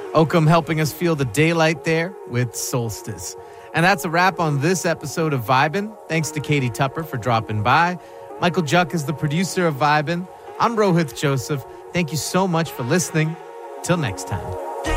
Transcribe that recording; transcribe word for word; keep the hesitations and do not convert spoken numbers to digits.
Occam helping us feel the daylight there with Solstice. And that's a wrap on this episode of Vibin'. Thanks to Katie Tupper for dropping by. Michael Juck is the producer of Vibin'. I'm Rohith Joseph. Thank you so much for listening. Till next time.